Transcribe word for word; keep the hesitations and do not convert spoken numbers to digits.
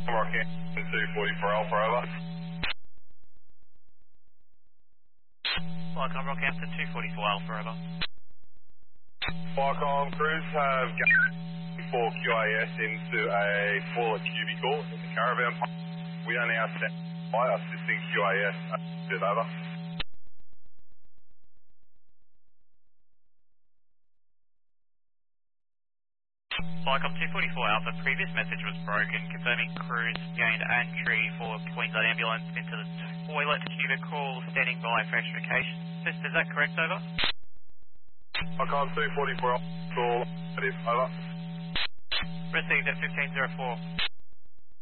Rocket two forty-four Alpha, over. Flycom Rockhampton two forty-four Alpha, over. Flycom crews have gathered for Q A S into a toilet cubicle in the caravan park. We are now sent by assisting Q A S. Over. Flycom two forty-four Alpha, previous message was broken, confirming crews gained entry for Queensland Ambulance into the toilet cubicle, standing by for extrication. Is, is that correct, over? Flycom two forty-four Alpha, call, that is over. Received at fifteen oh four.